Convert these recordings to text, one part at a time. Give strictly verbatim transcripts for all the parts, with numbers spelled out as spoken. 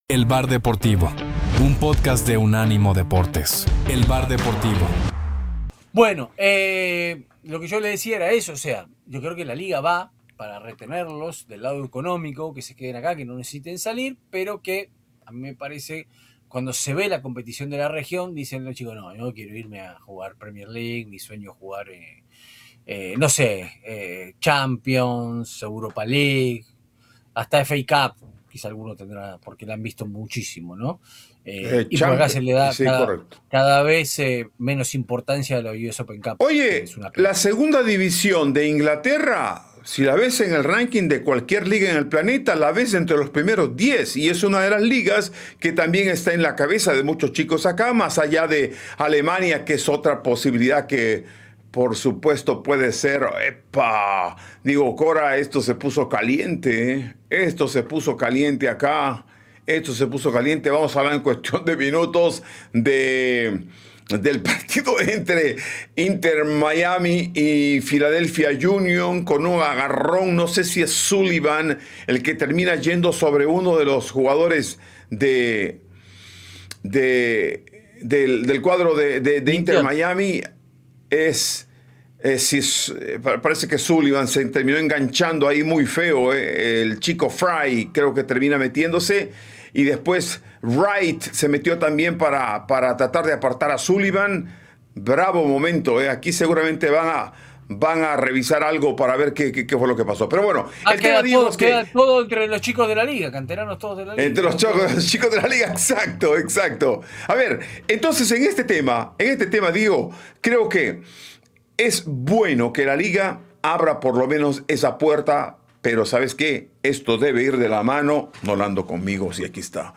El Bar Deportivo, un podcast de Unánimo Deportes. El Bar Deportivo. Bueno, eh, lo que yo le decía era eso, o sea, yo creo que la liga va para retenerlos del lado económico, que se queden acá, que no necesiten salir, pero que a mí me parece, cuando se ve la competición de la región, dicen los chicos, no, yo no quiero irme a jugar Premier League, mi sueño es jugar, eh, eh, no sé, eh, Champions, Europa League, hasta F A Cup, quizá alguno tendrá, porque la han visto muchísimo, ¿no? Eh, Eh, y por acá se le da sí, cada, correcto. cada vez eh, menos importancia a la U S Open Cup. Oye, es una la segunda división de Inglaterra, si la ves en el ranking de cualquier liga en el planeta, la ves entre los primeros diez, y es una de las ligas que también está en la cabeza de muchos chicos acá, más allá de Alemania, que es otra posibilidad que, por supuesto, puede ser. ¡Epa! Digo, Cora, esto se puso caliente, ¿eh? Esto se puso caliente acá. Esto se puso caliente. Vamos a hablar en cuestión de minutos de, del partido entre Inter Miami y Philadelphia Union, con un agarrón. No sé si es Sullivan el que termina yendo sobre uno de los jugadores de, de, del, del cuadro de, de, de Inter Miami. Es... Es, es, parece que Sullivan se terminó enganchando ahí muy feo, eh. El chico Fry creo que termina metiéndose, y después Wright se metió también para, para tratar de apartar a Sullivan. Bravo momento, eh. Aquí seguramente van a, van a revisar algo para ver qué, qué, qué fue lo que pasó. Pero bueno, ah, el queda, tema todo, es que, queda todo entre los chicos de la liga, canteranos todos de la liga. Entre los chicos, los chicos de la liga, exacto, exacto. A ver, entonces en este tema, en este tema digo, creo que es bueno que la liga abra por lo menos esa puerta, pero ¿sabes qué? Esto debe ir de la mano. No la ando conmigo, si aquí está.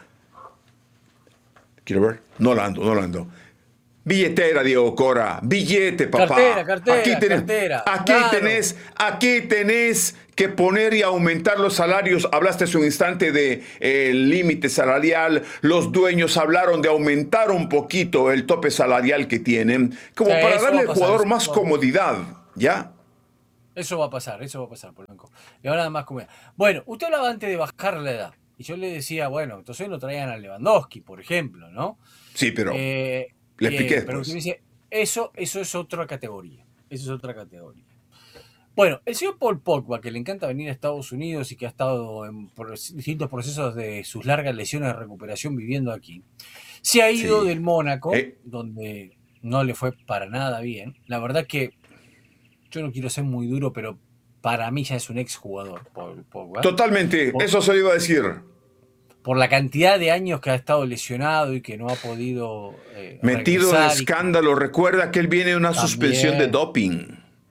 ¿Quiero ver? No la ando, no la ando. Billetera, Diego Cora. Billete, papá. Cartera, cartera, aquí tenés, cartera. Aquí claro. tenés, aquí tenés que poner y aumentar los salarios. Hablaste hace un instante de eh, límite salarial. Los dueños hablaron de aumentar un poquito el tope salarial que tienen, como sí, para darle al jugador pasar, más comodidad, ¿ya? Eso va a pasar, eso va a pasar, Polanco. Y ahora más comodidad. Bueno, usted hablaba antes de bajar la edad. Y yo le decía, bueno, entonces no traían a Lewandowski, por ejemplo, ¿no? Sí, pero eh, le expliqué eh, después. Pero usted me dice, eso, eso es otra categoría. Eso es otra categoría. Bueno, el señor Paul Pogba, que le encanta venir a Estados Unidos y que ha estado en distintos procesos de sus largas lesiones de recuperación viviendo aquí, se ha ido sí. del Mónaco, eh. donde no le fue para nada bien. La verdad que yo no quiero ser muy duro, pero para mí ya es un exjugador, Paul Pogba. Totalmente, por, eso se lo iba a decir. Por la cantidad de años que ha estado lesionado y que no ha podido eh, metido en escándalo. Y... Recuerda que él viene de una también, suspensión de doping.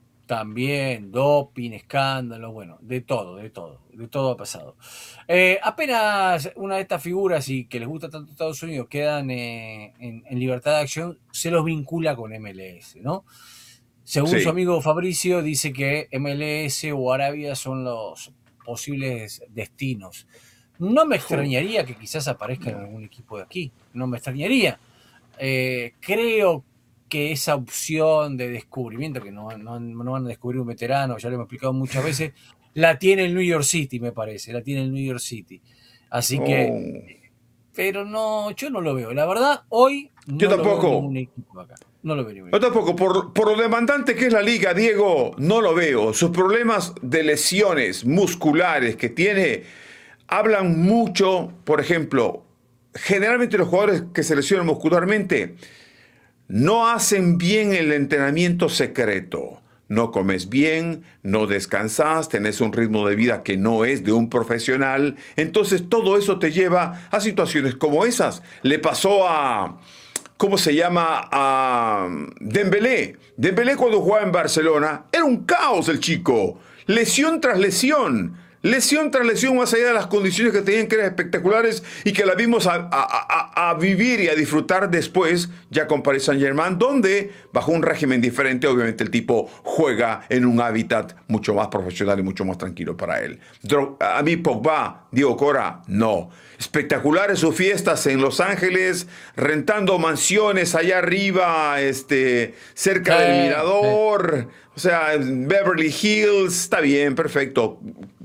También, doping, escándalo, bueno, de todo, de todo, de todo ha pasado. Eh, apenas una de estas figuras y que les gusta tanto Estados Unidos quedan eh, en, en libertad de acción, se los vincula con M L S, ¿no? Según sí. su amigo Fabricio, dice que M L S o Arabia son los posibles destinos. No me extrañaría que quizás aparezca en algún equipo de aquí, no me extrañaría. Eh, creo que esa opción de descubrimiento, que no, no, no van a descubrir un veterano, ya lo hemos explicado muchas veces, la tiene el New York City, me parece, la tiene el New York City. Así que, oh. pero no, yo no lo veo. La verdad, hoy no yo tampoco. lo veo ningún equipo acá. No lo veo ningún Yo equipo. tampoco. Por, por lo demandante que es la liga, Diego, no lo veo. Sus problemas de lesiones musculares que tiene hablan mucho. Por ejemplo, generalmente los jugadores que se lesionan muscularmente no hacen bien el entrenamiento secreto. No comes bien, no descansas, tenés un ritmo de vida que no es de un profesional. Entonces todo eso te lleva a situaciones como esas. Le pasó a, ¿cómo se llama? A Dembélé. Dembélé cuando jugaba en Barcelona era un caos el chico. Lesión tras lesión. Lesión tras lesión, más allá de las condiciones que tenían, que eran espectaculares y que la vimos a, a, a, a vivir y a disfrutar después, ya con Paris Saint-Germain, donde, bajo un régimen diferente, obviamente el tipo juega en un hábitat mucho más profesional y mucho más tranquilo para él. A mí, Pogba, Diego Cora, no. Espectaculares sus fiestas en Los Ángeles, rentando mansiones allá arriba, este, cerca eh, del Mirador, eh. o sea, Beverly Hills, está bien, perfecto.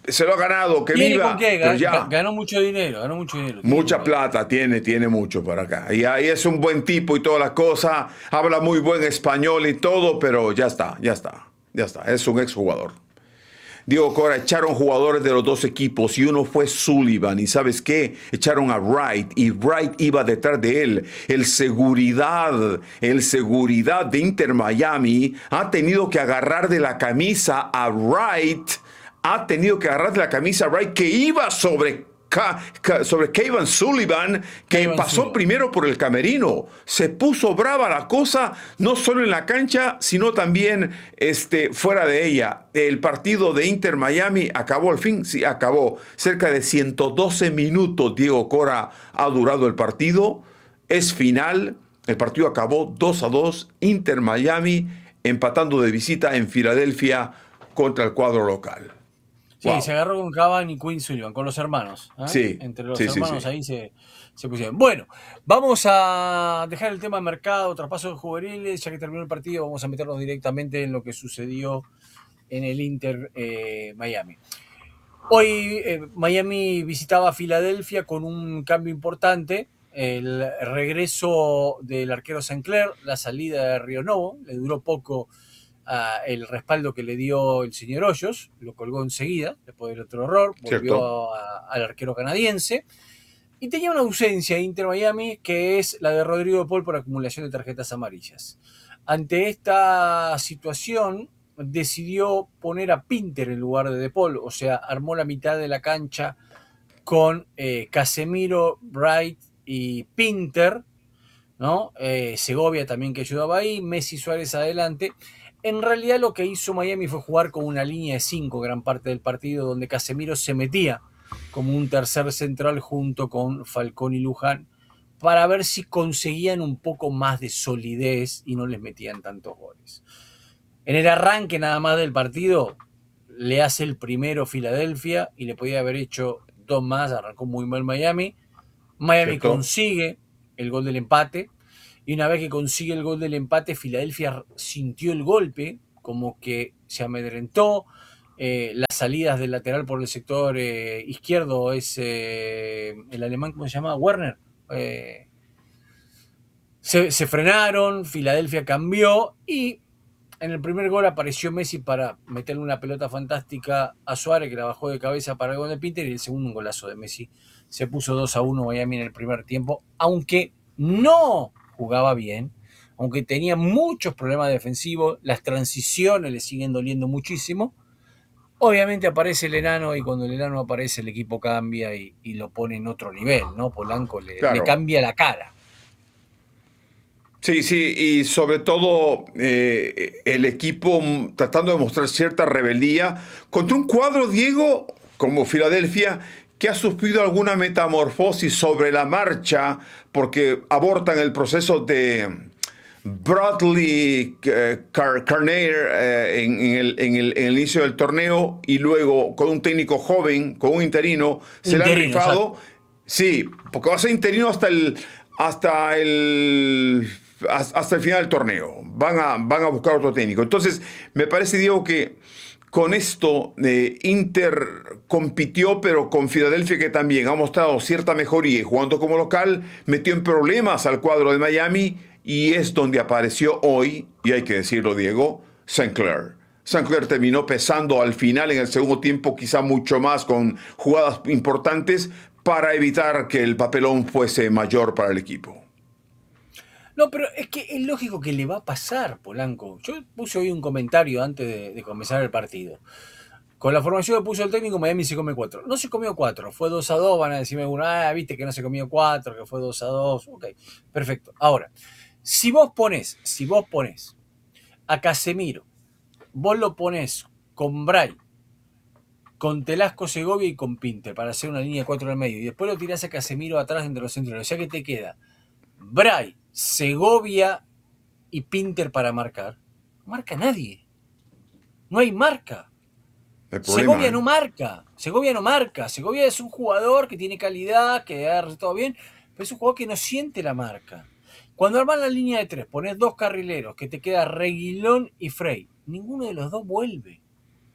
se lo ha ganado, que ¿Tiene viva. con qué? Pero Gan- ya. Ganó mucho dinero, ganó mucho dinero. Tiene Mucha con qué. plata tiene, tiene mucho por acá. Y ahí es un buen tipo y toda la cosa. Habla muy buen español y todo, pero ya está, ya está, ya está. Es un exjugador. Diego Cora, echaron jugadores de los dos equipos y uno fue Sullivan. ¿Y sabes qué? Echaron a Wright y Wright iba detrás de él. El seguridad, el seguridad de Inter Miami ha tenido que agarrar de la camisa a Wright. Ha tenido que agarrar de la camisa a Wright que iba sobre Ka- Ka- sobre Kevin Sullivan, que Kevin pasó Sullivan. primero por el camerino. Se puso brava la cosa, no solo en la cancha, sino también este, fuera de ella. El partido de Inter Miami acabó al fin, sí, acabó. Cerca de ciento doce minutos, Diego Cora, ha durado el partido. Es final, el partido acabó dos a dos, Inter Miami empatando de visita en Filadelfia contra el cuadro local. Sí, Wow. se agarró con Cavani y Quinn Sullivan, con los hermanos. ¿eh? Sí, Entre los sí, sí, hermanos sí. ahí se, se pusieron. Bueno, vamos a dejar el tema de mercado, traspasos de juveniles. Ya que terminó el partido, vamos a meternos directamente en lo que sucedió en el Inter eh, Miami. Hoy eh, Miami visitaba Filadelfia con un cambio importante. El regreso del arquero Sinclair, la salida de Río Novo, le duró poco uh, el respaldo que le dio el señor Hoyos, lo colgó enseguida, después del otro error, volvió a, al arquero canadiense. Y tenía una ausencia Inter Miami, que es la de Rodrigo de Paul por acumulación de tarjetas amarillas. Ante esta situación, decidió poner a Pinter en lugar de De Paul, o sea, armó la mitad de la cancha con eh, Casemiro, Bright y Pinter, ¿no? Eh, Segovia también que ayudaba ahí, Messi, Suárez adelante. En realidad lo que hizo Miami fue jugar con una línea de cinco gran parte del partido, donde Casemiro se metía como un tercer central junto con Falcón y Luján, para ver si conseguían un poco más de solidez y no les metían tantos goles. En el arranque nada más del partido, le hace el primero Filadelfia y le podía haber hecho dos más, arrancó muy mal Miami. Miami ¿Cierto? consigue el gol del empate, y una vez que consigue el gol del empate, Filadelfia sintió el golpe, como que se amedrentó. Eh, las salidas del lateral por el sector eh, izquierdo es eh, el alemán, ¿cómo se llama? Werner. Eh, se, se frenaron, Filadelfia cambió y en el primer gol apareció Messi para meterle una pelota fantástica a Suárez, que la bajó de cabeza para el gol de Pinter, y el segundo un golazo de Messi. Se puso dos a uno Miami en el primer tiempo, aunque no jugaba bien, aunque tenía muchos problemas defensivos, las transiciones le siguen doliendo muchísimo. Obviamente aparece el enano y cuando el enano aparece el equipo cambia y, y lo pone en otro nivel, ¿no? Polanco le, Claro. le cambia la cara. Sí, sí, y sobre todo eh, el equipo tratando de mostrar cierta rebeldía contra un cuadro, Diego, como Filadelfia, que ha sufrido alguna metamorfosis sobre la marcha porque abortan el proceso de Bradley eh, Car Carnegie eh, en, en, el, en, el, en el inicio del torneo y luego con un técnico joven, con un interino, se Interino, le han rifado. exacto. Sí, porque va a ser interino hasta el... hasta el hasta el final del torneo. Van a, van a buscar otro técnico. Entonces, me parece, Diego, que con esto eh, Inter compitió, pero con Filadelfia, que también ha mostrado cierta mejoría y jugando como local, metió en problemas al cuadro de Miami y es donde apareció hoy, y hay que decirlo, Diego, Sinclair. Sinclair terminó pesando al final en el segundo tiempo, quizá mucho más con jugadas importantes para evitar que el papelón fuese mayor para el equipo. No, pero es que es lógico que le va a pasar, Polanco. Yo puse hoy un comentario antes de, de comenzar el partido. Con la formación que puso el técnico, Miami se come cuatro. No se comió cuatro, fue dos a dos. Van a decirme alguno, ah, viste que no se comió cuatro, que fue dos a dos. Ok, perfecto. Ahora, si vos ponés, si vos ponés a Casemiro, vos lo ponés con Bray, con Telasco, Segovia y con Pinter para hacer una línea de cuatro en el medio, y después lo tirás a Casemiro atrás entre los centrales, o sea que te queda Bray, Segovia y Pinter para marcar. No marca nadie. No hay marca. El problema, Segovia ¿eh? no marca. Segovia no marca. Segovia es un jugador que tiene calidad, que ha resultado bien, pero es un jugador que no siente la marca. Cuando armas la línea de tres, pones dos carrileros, que te queda Reguilón y Frey. Ninguno de los dos vuelve.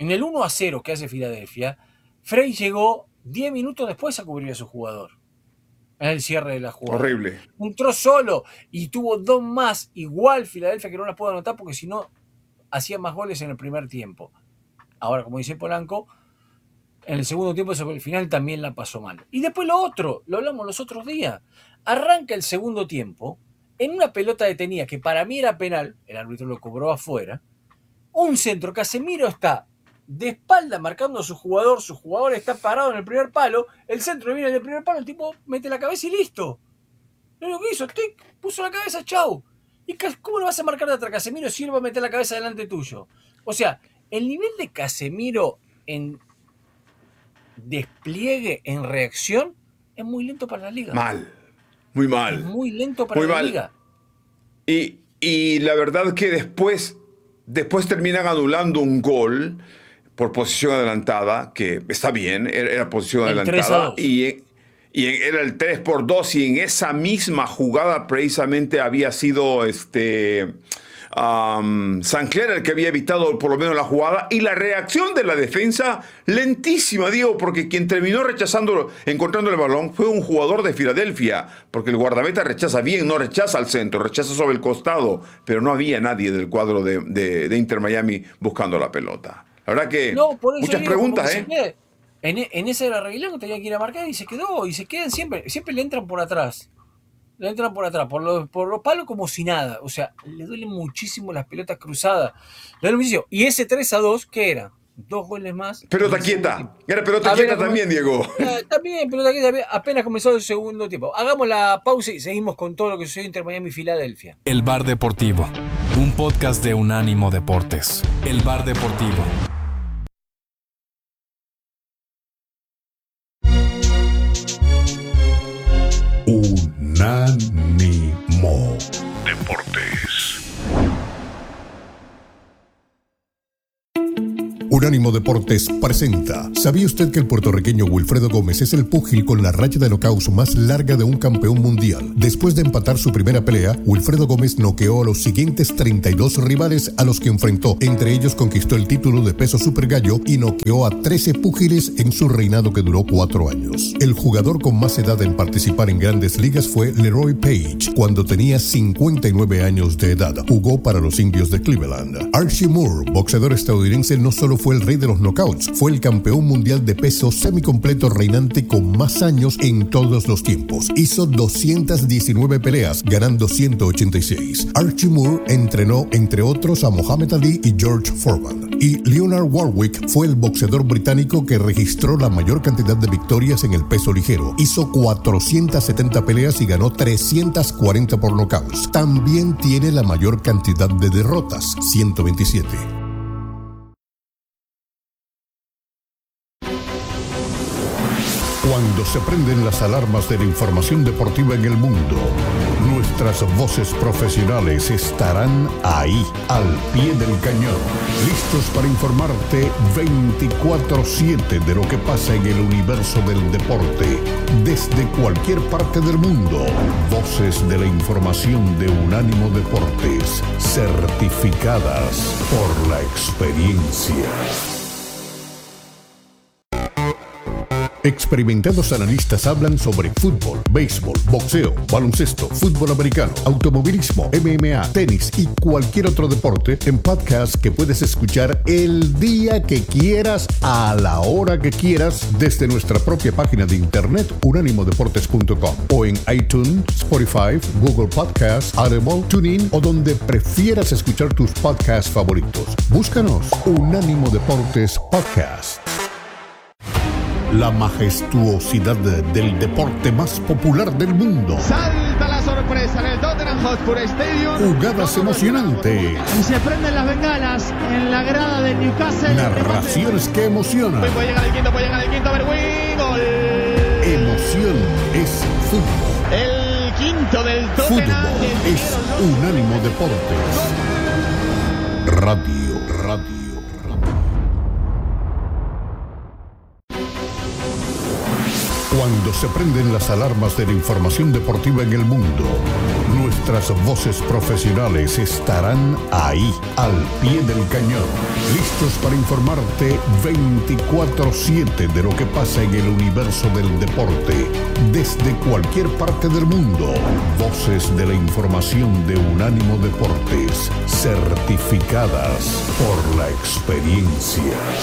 En el uno a cero que hace Filadelfia, Frey llegó diez minutos después a cubrir a su jugador. En el cierre de la jugada. Horrible. Entró solo y tuvo dos más. Igual Filadelfia, que no las puedo anotar porque si no hacía más goles en el primer tiempo. Ahora, como dice Polanco, en el segundo tiempo sobre el final también la pasó mal. Y después lo otro, lo hablamos los otros días. Arranca el segundo tiempo en una pelota detenida que para mí era penal, el árbitro lo cobró afuera. Un centro, Casemiro está de espalda marcando a su jugador, su jugador está parado en el primer palo, el centro viene del primer palo, el tipo mete la cabeza y listo. Lo único que hizo, tic, puso la cabeza, chau. ¿Y cómo lo vas a marcar de atrás, Casemiro, si él va a meter la cabeza delante tuyo? O sea, el nivel de Casemiro en despliegue, en reacción, es muy lento para la liga. Mal, muy mal. Es muy lento para muy la mal. liga. Y, y la verdad que después, después terminan anulando un gol por posición adelantada, que está bien, era, era posición El tres a adelantada, dos. y, y era el tres por dos, y en esa misma jugada precisamente había sido este um, Sancler el que había evitado por lo menos la jugada, y la reacción de la defensa lentísima, Diego, porque quien terminó rechazando, encontrando el balón fue un jugador de Filadelfia, porque el guardameta rechaza bien, no rechaza al centro, rechaza sobre el costado, pero no había nadie del cuadro de, de, de Inter Miami buscando la pelota. La verdad que No, por eso muchas digo, preguntas, como ¿eh? que se quede. En, en esa era Reguilón, tenía que ir a marcar y se quedó. Y se quedan siempre. Siempre le entran por atrás. Le entran por atrás, por los, por los palos como si nada. O sea, le duelen muchísimo las pelotas cruzadas. Le duele muchísimo. Y ese tres a dos, ¿qué era? Dos goles más. Pelota quieta. Era pelota A quieta ver, también, Diego. Eh, también, pelota quieta. Apenas comenzó el segundo tiempo. Hagamos la pausa y seguimos con todo lo que sucedió entre Miami y Filadelfia. El Bar Deportivo, un podcast de Unánimo Deportes. El Bar Deportivo. Unánimo Deportes. Unánimo Deportes presenta. ¿Sabía usted que el puertorriqueño Wilfredo Gómez es el púgil con la racha de knockouts más larga de un campeón mundial? Después de empatar su primera pelea, Wilfredo Gómez noqueó a los siguientes treinta y dos rivales a los que enfrentó. Entre ellos conquistó el título de peso super gallo y noqueó a trece púgiles en su reinado que duró cuatro años. El jugador con más edad en participar en grandes ligas fue Leroy Page, cuando tenía cincuenta y nueve años de edad. Jugó para los Indios de Cleveland. Archie Moore, boxeador estadounidense, no solo fue el rey de los knockouts, fue el campeón mundial de peso semicompleto reinante con más años en todos los tiempos. Hizo doscientas diecinueve peleas, ganando ciento ochenta y seis. Archie Moore entrenó, entre otros, a Muhammad Ali y George Foreman. Y Leonard Warwick fue el boxeador británico que registró la mayor cantidad de victorias en el peso ligero. Hizo cuatrocientas setenta peleas y ganó trescientas cuarenta por knockouts. También tiene la mayor cantidad de derrotas, ciento veintisiete. Cuando se prenden las alarmas de la información deportiva en el mundo, nuestras voces profesionales estarán ahí, al pie del cañón, listos para informarte veinticuatro siete de lo que pasa en el universo del deporte, desde cualquier parte del mundo. Voces de la información de Unánimo Deportes, certificadas por la experiencia. Experimentados analistas hablan sobre fútbol, béisbol, boxeo, baloncesto, fútbol americano, automovilismo, M M A, tenis y cualquier otro deporte en podcast que puedes escuchar el día que quieras, a la hora que quieras, desde nuestra propia página de internet unánimo deportes punto com o en iTunes, Spotify, Google Podcasts, Audible, TuneIn o donde prefieras escuchar tus podcasts favoritos. Búscanos Unánimo Deportes Podcast. La majestuosidad del deporte más popular del mundo. Salta la sorpresa en el Tottenham Hotspur Stadium. Jugadas emocionantes. Y se prenden las bengalas en la grada de Newcastle. Narraciones que emocionan. Puede llegar el quinto, puede llegar el quinto, Berwin. Gol. Emoción es fútbol. El quinto del Tottenham. Fútbol es Unánimo Deportes. Radio, radio. Cuando se prenden las alarmas de la información deportiva en el mundo, nuestra Nuestras voces profesionales estarán ahí, al pie del cañón, listos para informarte veinticuatro siete de lo que pasa en el universo del deporte, desde cualquier parte del mundo. Voces de la información de Unánimo Deportes, certificadas por la experiencia.